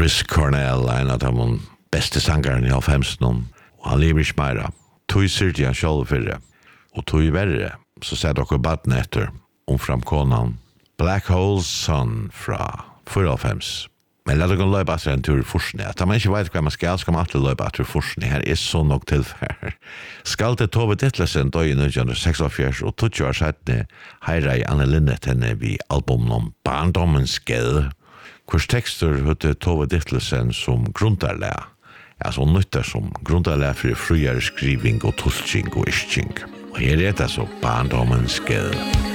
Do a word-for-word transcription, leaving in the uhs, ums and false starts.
Chris Cornell, en av de beste sangeren i halvfemsen, og han lever ikke mer. Tog syrte han selv fyrre, og tog verre, så sier dere baden etter, om framkonan Black Hole Sun fra fyrre-halvfems. Men la dere løpe etter en tur i forskning. At man ikke vet hva man skal, skal man alltid løpe etter forskning. Her er så nok tilfær. Skal til Tove Ditlevsen døy i nitten seksogfjørs, og tog år siden heira i Anne Linnet henne vi albumen om Barndommens gade, hvors tekster høtte Tove Ditlevsen som grundarlæg. Altså nytter som grundarlæg for friere skriving og tolking og isching. Og her er det så Barndommens gade.